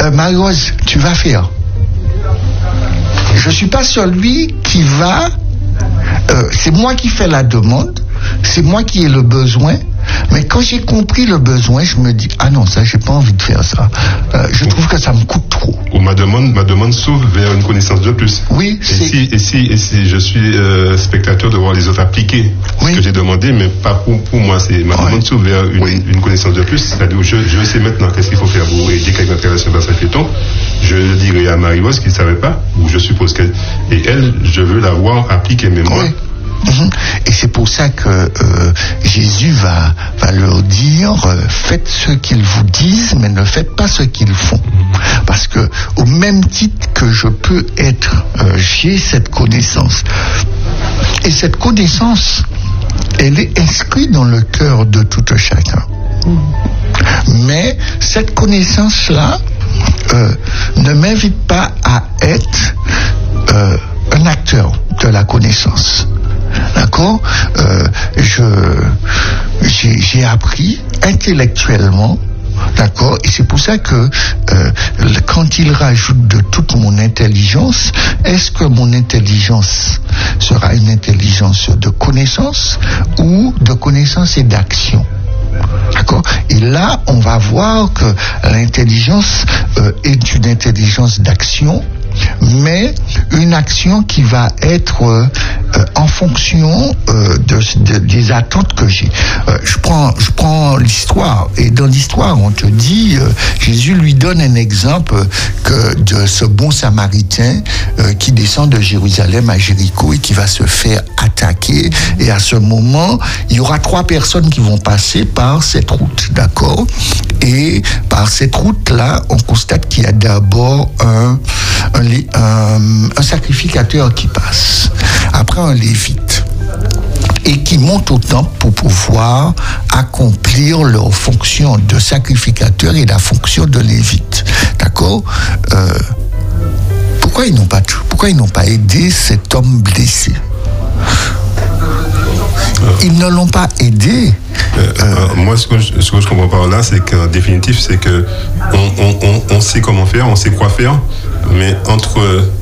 Marie-Rose, tu vas faire. Je suis pas celui qui va. C'est moi qui fais la demande, c'est moi qui ai le besoin. Mais quand j'ai compris le besoin, je me dis ah non, ça j'ai pas envie de faire ça. Je trouve que ça me coûte trop. Ou ma demande s'ouvre vers une connaissance de plus. Oui. Et si je suis spectateur de voir les autres appliquer ce que j'ai demandé, mais pas pour moi, c'est ma demande s'ouvre vers une connaissance de plus. C'est-à-dire je sais maintenant qu'est-ce qu'il faut faire pour aider quelqu'un à traverser le passage piéton. Je le dirai à Marie-Rose qui ne savait pas, ou je suppose qu'elle et elle, je veux la voir appliquer, mais moi. Et c'est pour ça que Jésus va leur dire faites ce qu'ils vous disent, mais ne faites pas ce qu'ils font. Parce que au même titre que je peux être, j'ai cette connaissance. Et cette connaissance, elle est inscrite dans le cœur de tout chacun. Mais cette connaissance-là ne m'invite pas à être un acteur de la connaissance. D'accord? J'ai appris intellectuellement, d'accord? Et c'est pour ça que quand il rajoute de toute mon intelligence, est-ce que mon intelligence sera une intelligence de connaissance ou de connaissance et d'action? D'accord? Et là, on va voir que l'intelligence est une intelligence d'action, mais une action qui va être en fonction des attentes que j'ai. Je prends l'histoire, et dans l'histoire, on te dit, Jésus lui donne un exemple de ce bon Samaritain qui descend de Jérusalem à Jéricho et qui va se faire attaquer. Et à ce moment, il y aura 3 personnes qui vont passer par cette route, d'accord? Et par cette route-là, on constate qu'il y a d'abord un sacrificateur qui passe, après un lévite, et qui monte au temple pour pouvoir accomplir leur fonction de sacrificateur et la fonction de lévite. D'accord? Pourquoi ils n'ont pas aidé cet homme blessé? Ils ne l'ont pas aidé. Moi, ce que je comprends par là, c'est qu'en définitive, c'est que on sait comment faire, on sait quoi faire, mais entre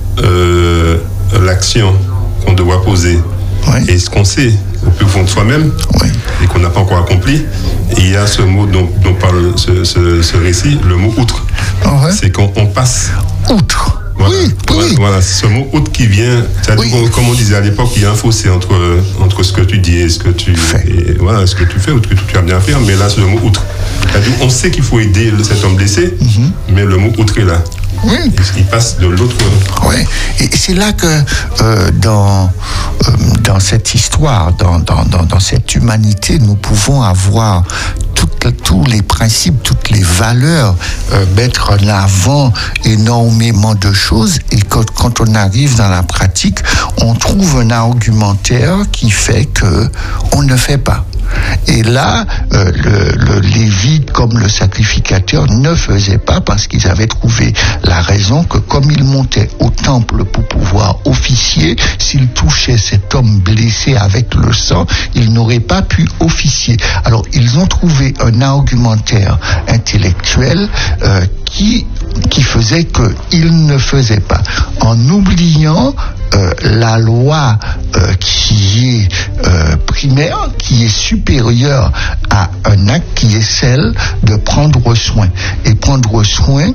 l'action qu'on doit poser et ce qu'on sait au plus fond de soi-même et qu'on n'a pas encore accompli, il y a ce mot dont parle ce récit, le mot outre. C'est qu'on passe outre. Voilà, c'est ce mot outre qui vient. Comme on disait à l'époque, il y a un fossé entre ce que tu dis et ce que tu fais. Et voilà, ce que tu fais ou ce que tu as bien faire, mais là, c'est le mot outre. On sait qu'il faut aider cet homme blessé, mais le mot outre est là. Il passe de l'autre. Et c'est là que dans cette histoire, dans cette humanité, nous pouvons avoir tous les principes, toutes les valeurs, mettre en avant énormément de choses, et quand on arrive dans la pratique, on trouve un argumentaire qui fait que on ne fait pas. Et là, le lévite comme le sacrificateur ne faisaient pas parce qu'ils avaient trouvé la raison que comme ils montaient au temple pour pouvoir officier, s'ils touchaient cet homme blessé avec le sang, ils n'auraient pas pu officier. Alors, ils ont trouvé un argumentaire intellectuel qui faisait qu'ils ne faisaient pas, en oubliant la loi qui est primaire, qui est supérieure à un acte, qui est celle de prendre soin. Et prendre soin,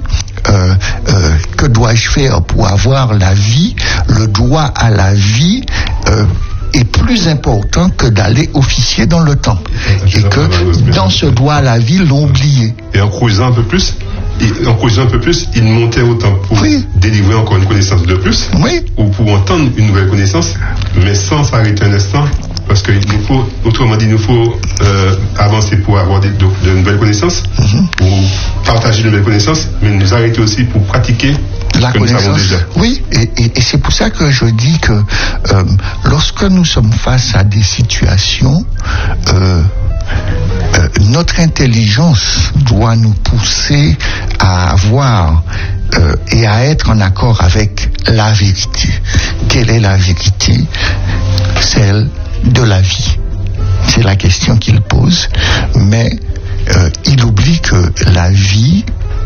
que dois-je faire pour avoir la vie? Le droit à la vie est plus important que d'aller officier dans le temple. Et que dans ce droit à la vie, l'ont oublié. Et en creusant un peu plus, il montait au temple pour délivrer encore une connaissance de plus, ou pour entendre une nouvelle connaissance, mais sans s'arrêter un instant, parce qu'il nous faut, autrement dit, il nous faut avancer pour avoir de nouvelles connaissances, pour partager de nouvelles connaissances, mais nous arrêter aussi pour pratiquer la que connaissance. Nous savons déjà. Oui, et c'est pour ça que je dis que lorsque nous sommes face à des situations, notre intelligence doit nous pousser à avoir et à être en accord avec la vérité. Quelle est la vérité? Celle de la vie. C'est la question qu'il pose, mais il oublie que la vie